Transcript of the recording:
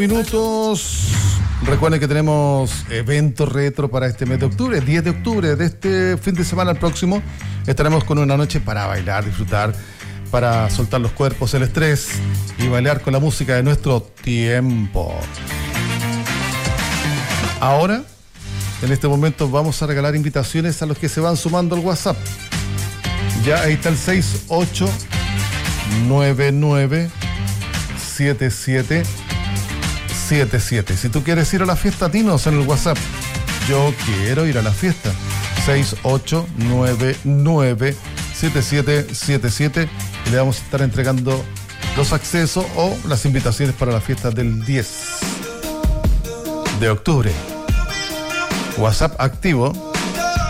Minutos. Recuerden que tenemos evento retro para este mes de octubre, 10 de octubre, de este fin de semana al próximo. Estaremos con una noche para bailar, disfrutar, para soltar los cuerpos, el estrés y bailar con la música de nuestro tiempo. Ahora, en este momento, vamos a regalar invitaciones a los que se van sumando al WhatsApp. Ya ahí está el 68997777. Si tú quieres ir a la fiesta, dinos en el WhatsApp. Yo quiero ir a la fiesta. 68997777. Y le vamos a estar entregando los accesos o las invitaciones para la fiesta del 10 de octubre. WhatsApp activo